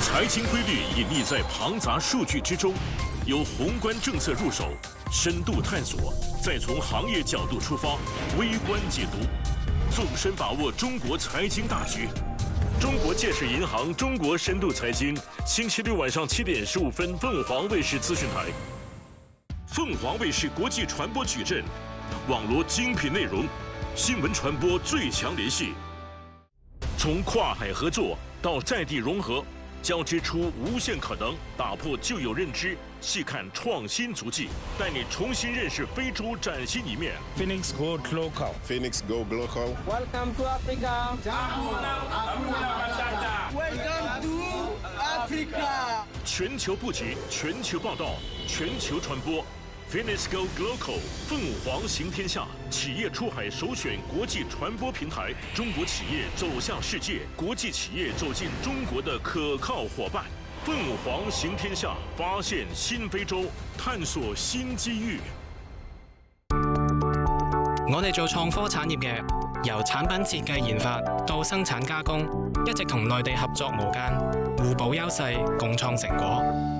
财经规律隐匿在庞杂数据之中，由宏观政策入手，深度探索，再从行业角度出发，微观解读，纵深把握中国财经大局。中国建设银行中国深度财经，星期六晚上7点15分，凤凰卫视资讯台。凤凰卫视国际传播矩阵，网罗精品内容，新闻传播最强联系。从跨海合作到在地融合，交织出无限可能，打破旧有认知，细看创新足迹，带你重新认识非洲崭新一面。 Phoenix Go Global. Phoenix Go Global. Welcome to Africa. Welcome to Africa. 全球布局，全球报道，全球传播。Phoenix Go Global， 凤凰行天下，企业出海首选国际传播平台，中国企业走向世界，国际企业走进中国的可靠伙伴。凤凰行天下，发现新非洲，探索新機遇。 我哋做創科產業嘅，由產品設計研發到生產加工，一直同內地合作無間，互補優勢，共創成果。